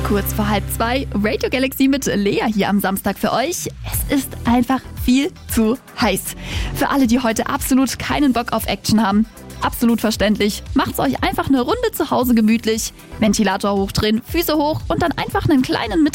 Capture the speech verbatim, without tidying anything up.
Kurz vor halb zwei, Radio Galaxy mit Lea hier am Samstag für euch. Es ist einfach viel zu heiß. Für alle, die heute absolut keinen Bock auf Action haben, absolut verständlich. Macht's euch einfach eine Runde zu Hause gemütlich, Ventilator hochdrehen, Füße hoch und dann einfach einen kleinen Mittag